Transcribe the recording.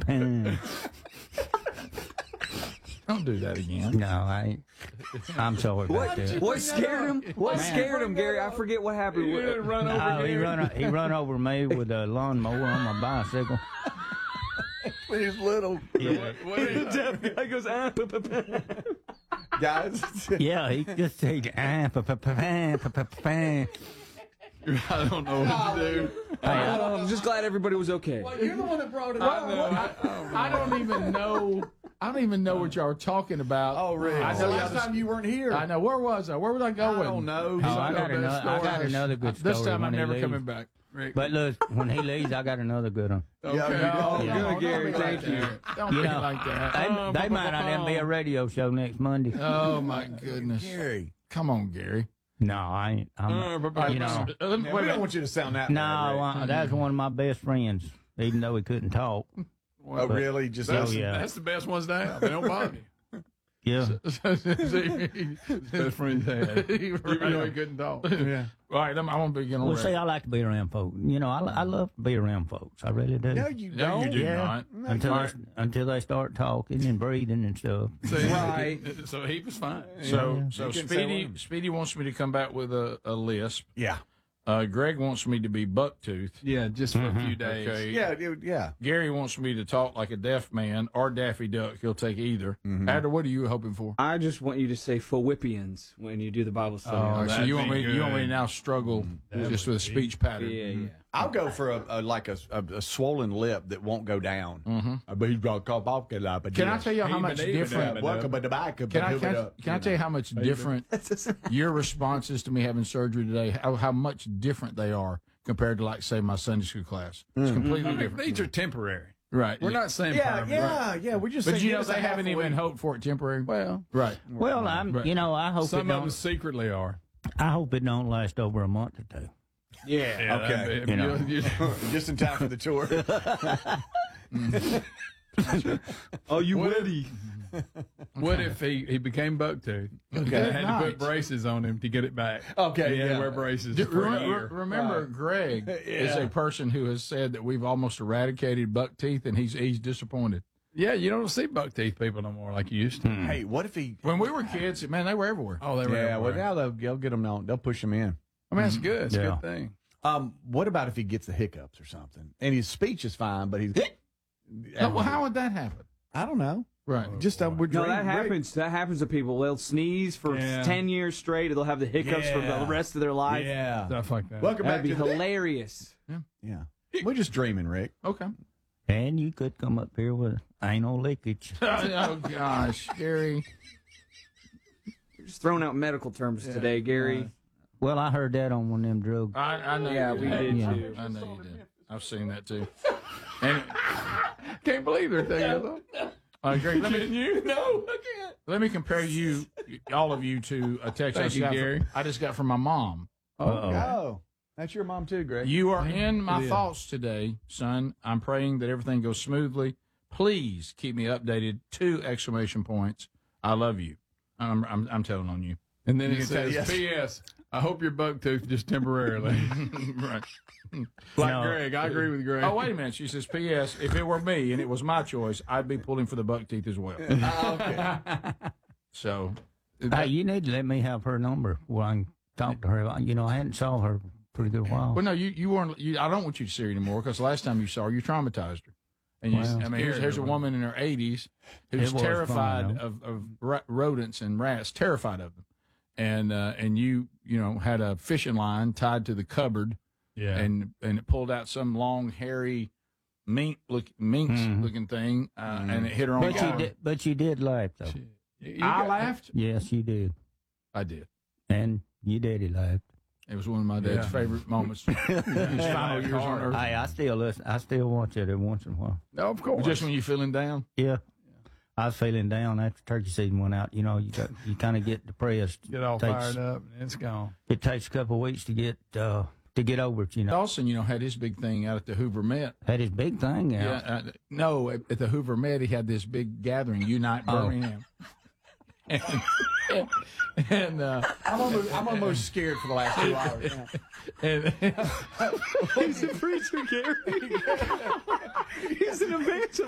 Don't do that again. No, I ain't. I'm sorry about that. What scared him? What scared him, Gary? I forget what happened. He didn't run over He run over me with a lawnmower on my bicycle. He's little. Yeah. Deaf guy goes, Guys. Yeah, he just said, I don't know what to do. I'm just glad everybody was okay. Well, you're the one that brought it I up. I don't even know. I don't even know what y'all are talking about. Oh, really? I The know last time you weren't here. I know. Where was I? Where was I going? I don't know. Oh, I got another good story. This time I'm when he never leaves. coming back. Rick. But look, when he leaves, I got another good one. Okay. Yeah, Oh, good, don't Gary, be like thank you. that. Don't You be know, like that. They might not even be a radio show next Monday. Oh my goodness. Gary. Come on, Gary. No, I ain't. I'm, you know. Man, we don't want you to sound that No, way, Rick. that's one of my best friends, even though he couldn't talk. Oh, really? Just Oh, yeah. That's the best ones to have. They don't bother you. Yeah. Best friend had. Even though he couldn't talk. Yeah. All right, I'm going to begin on Well, see, I like to be around folks. You know, I love to be around folks. I really do. No, you No, don't. you do Yeah. not. Until they start talking and breathing and stuff. Right. So he was fine. So You can say one. Speedy wants me to come back with a lisp. Yeah. Greg wants me to be bucktooth. Yeah, just for a few days. Okay. Yeah, dude, yeah. Gary wants me to talk like a deaf man or Daffy Duck. He'll take either. Adder, what are you hoping for? I just want you to say Philippians when you do the Bible study. So that'd you want be me? You want me to good. now struggle just with a speech pattern? Yeah. I'll go for a swollen lip that won't go down. Can I tell you how much different? Welcome to the back. Can I tell you how much different your responses to me having surgery today? How much different they are compared to, like, say, my Sunday school class. It's completely different. These are temporary. Right. We're not saying Yeah, permanent. yeah. We just. But say you give know us a they haven't half a even week. hoped for it temporary. Well, Right. Well, I hope some it of them don't. secretly are. I hope it don't last over a month or two. Yeah. Okay. You know. Just in time for the tour. Oh, you What witty. What if he became bucktooth? Okay. And had to Nice. put braces on him to get it back. Okay, He had yeah. to wear braces for a year. Remember, Greg is a person who has said that we've almost eradicated buck teeth, and he's disappointed. Yeah, you don't see buck-teeth people no more like you used to. Hey, what if he? When we were kids, man, they were everywhere. Oh, they were Yeah, well, everywhere. now they'll get them on. They'll push them in. I mean, that's good. It's a Yeah. good thing. What about if he gets the hiccups or something? And his speech is fine, but he's. Well, how would that happen? I don't know. Right. Just we're No, dreaming. that happens. That happens to people. They'll sneeze for Yeah. 10 years straight. They'll have the hiccups for Yeah. the rest of their life. Yeah. Stuff like that. Welcome That'd back be to the. hilarious. Yeah. We're just dreaming, Rick. Okay. And you could come up here with anal leakage. Oh, gosh, Gary. You're just throwing out medical terms today, Gary. Well, I heard that on one of them drugs. I know. Yeah, you we did Yeah. too. I know you did. I've seen that too. And Can't believe they're thinking of Greg, No, I can't. let me compare you, all of you, to a text Thank you, Gary. I just got from my mom. Oh, that's your mom too, Greg. You are in my thoughts today, son. I'm praying that everything goes smoothly. Please keep me updated. 2 exclamation points. I love you. I'm telling on you. And then You it can say says, yes. P.S. I hope you're buck-toothed just temporarily. Right. Like No. Greg. I agree with Greg. Oh, wait a minute. She says, P.S. If it were me and it was my choice, I'd be pulling for the buck teeth as well. Okay. So, Hey, you need to let me have her number where I can talk to her. You know, I hadn't saw her for a pretty good while. well, no, you weren't. I don't want you to see her anymore because last time you saw her, you traumatized her. And you, Well, I mean, here's a woman in her 80s who's It was terrified fun, of rodents and rats, terrified of them. And you had a fishing line tied to the cupboard, Yeah. and it pulled out some long, hairy minx looking thing, and it hit her on the arm. But you did laugh, though. I laughed. Yes, you did. I did. And your daddy laughed. It was one of my dad's favorite moments. His final years on earth. Hey, I still listen. I still watch it every once in a while. No, of course. Just when you're feeling down. Yeah. I was feeling down after turkey season went out. You know, you kind of get depressed. Get all Takes- fired up, and it's gone. It takes a couple of weeks to get over it. You know, Dawson, had his big thing out at the Hoover Met. had his big thing out. Yeah, no, at the Hoover Met, he had this big gathering, Unite Birmingham. And I'm almost scared for the last 2 hours. and He's a preacher, Gary. He's an evangelist.